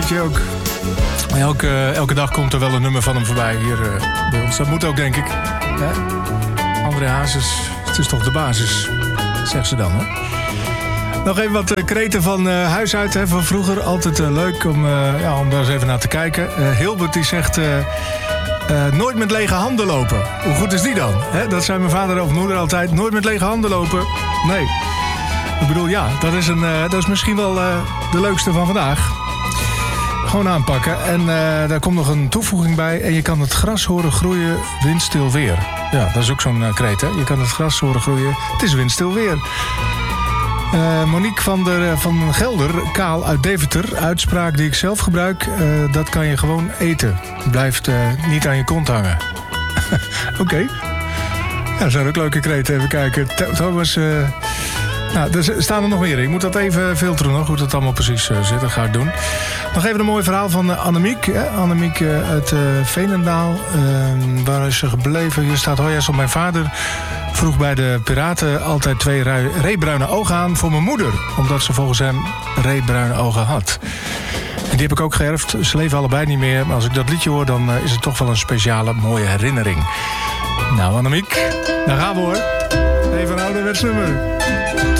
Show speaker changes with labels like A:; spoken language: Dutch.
A: weet je ook. Elke dag komt er wel een nummer van hem voorbij hier bij ons. Dat moet ook, denk ik. Ja? André Hazes, het is toch de basis, zegt ze dan, hè? Nog even wat kreten van huis uit, hè, van vroeger. Altijd leuk om daar eens even naar te kijken. Hilbert die zegt... nooit met lege handen lopen. Hoe goed is die dan? Hè? Dat zei mijn vader of moeder altijd. Nooit met lege handen lopen. Nee. Ik bedoel, ja, dat is misschien wel de leukste van vandaag. Gewoon aanpakken. En daar komt nog een toevoeging bij. En je kan het gras horen groeien, windstil weer. Ja, dat is ook zo'n kreet, hè. Je kan het gras horen groeien. Het is windstil weer. Monique van Gelder, kaal uit Deventer. Uitspraak die ik zelf gebruik. Dat kan je gewoon eten. Blijft niet aan je kont hangen. Oké. Ja, dat zijn ook leuke kreten. Even kijken. Thomas... er staan er nog meer. Ik moet dat even filteren nog, hoe dat allemaal precies zit. Dat ga ik doen. Nog even een mooi verhaal van Annemiek. Annemiek uit Veenendaal. Waar is ze gebleven? Hier staat: hoi, op mijn vader vroeg bij de Piraten altijd 2 reebruine ogen aan voor mijn moeder. Omdat ze volgens hem reebruine ogen had. En die heb ik ook geërfd. Ze leven allebei niet meer. Maar als ik dat liedje hoor, dan is het toch wel een speciale mooie herinnering. Nou, Annemiek, daar gaan we hoor. Even een ouderwets nummer.